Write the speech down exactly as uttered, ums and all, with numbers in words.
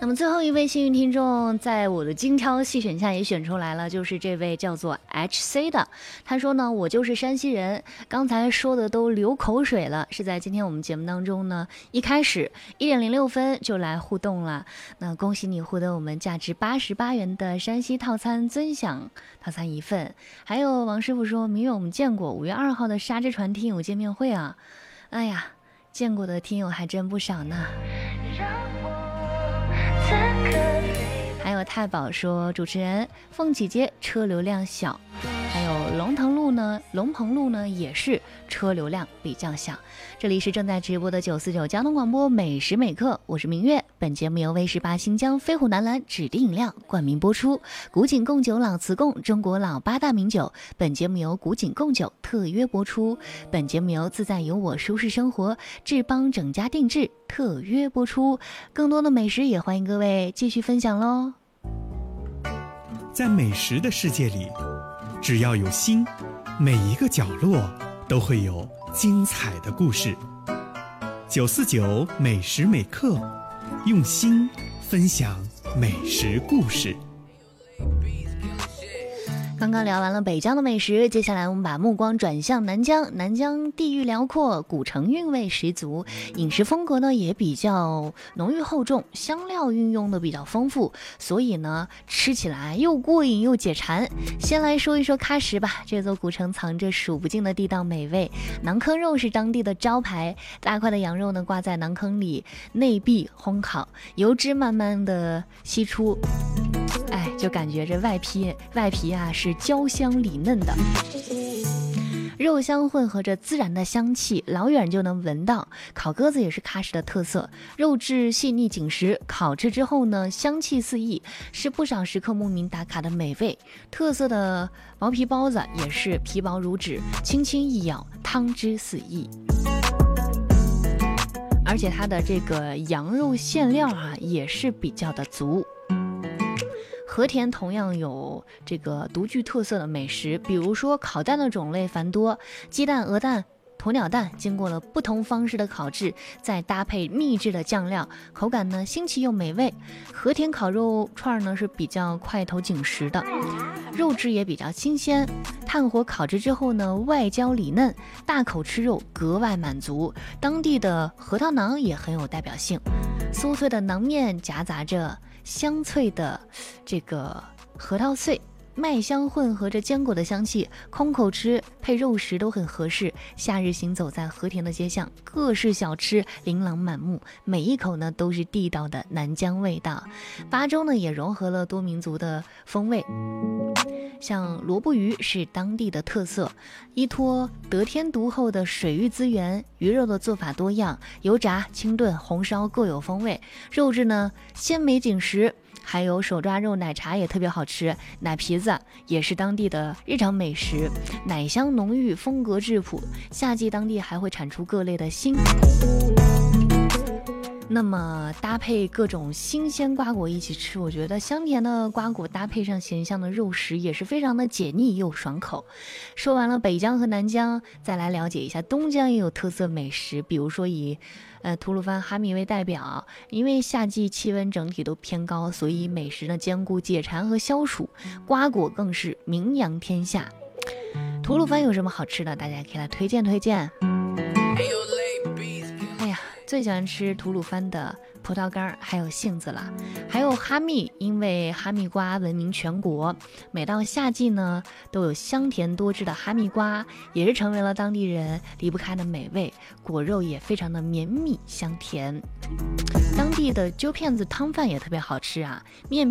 那么最后一位幸运听众在我的精挑细选下也选出来了，就是这位叫做 H C 的。他说呢，我就是山西人，刚才说的都流口水了，是在今天我们节目当中呢，一开始一点零六分就来互动了。那恭喜你获得我们价值八十八元的山西套餐尊享套餐一份。还有王师傅说，明月我们见过五月二号的沙之船听友见面会啊，哎呀，见过的听友还真不少呢。还有太保说，主持人凤起街车流量小，还有龙腾路呢，龙鹏路呢也是车流量比较小。这里是正在直播的九四九交通广播每时每刻，我是明月。本节目由 V 十八新疆飞虎南蓝指定饮料冠名播出，古井贡酒老瓷贡，中国老八大名酒。本节目由古井贡酒特约播出，本节目由自在有我舒适生活志邦整家定制特约播出。更多的美食也欢迎各位继续分享喽。 在美食的世界里，只要有心，每一个角落都会有精彩的故事。九四九美时美刻，用心分享美食故事。 刚刚聊完了北疆的美食，接下来我们把目光转向南疆。南疆地域辽阔，古城韵味十足，饮食风格呢也比较浓郁厚重，香料运用的比较丰富，所以呢吃起来又过瘾又解馋。先来说一说喀什吧，这座古城藏着数不尽的地道美味。馕坑肉是当地的招牌，大块的羊肉呢挂在馕坑里，内壁烘烤，油脂慢慢的吸出。哎，就感觉这外皮外皮啊是焦香里嫩的，肉香混合着孜然的香气，老远就能闻到。烤鸽子也是喀什的特色，肉质细腻紧实，烤制之后呢，香气四溢，是不少食客慕名打卡的美味。特色的毛皮包子也是皮薄如纸，轻轻一咬，汤汁四溢。而且它的这个羊肉馅料啊，也是比较的足。和田同样有这个独具特色的美食，比如说烤蛋的种类繁多，鸡蛋、鹅蛋、鸵鸟蛋经过了不同方式的烤制，再搭配秘制的酱料，口感呢新奇又美味。和田烤肉串呢是比较块头紧实的，肉质也比较新鲜，炭火烤制之后呢，外焦里嫩，大口吃肉格外满足。当地的核桃馕也很有代表性，酥脆的馕面夹杂着香脆的这个核桃碎，麦香混合着坚果的香气，空口吃配肉食都很合适。夏日行走在和田的街巷，各式小吃琳琅满目，每一口呢都是地道的南疆味道。巴州呢也融合了多民族的风味，像萝卜鱼是当地的特色，依托得天独厚的水域资源，鱼肉的做法多样，油炸、清炖、红烧各有风味，肉质呢鲜美紧实。还有手抓肉奶茶也特别好吃，奶皮子也是当地的日常美食，奶香浓郁，风格质朴。夏季当地还会产出各类的新，那么搭配各种新鲜瓜果一起吃，我觉得香甜的瓜果搭配上咸香的肉食也是非常的解腻又爽口。说完了北疆和南疆，再来了解一下东疆也有特色美食，比如说以呃吐鲁番哈密为代表，因为夏季气温整体都偏高，所以美食呢兼顾解馋和消暑，瓜果更是名扬天下。吐鲁番有什么好吃的，大家可以来推荐推荐。哎呀，最喜欢吃吐鲁番的葡萄干还有杏子了，还有哈密，因为哈密瓜闻名全国，每到夏季呢都有香甜多汁的哈密瓜，也是成为了当地人离不开的美味，果肉也非常的绵密香甜。当地的揪片子汤饭也特别好吃啊，面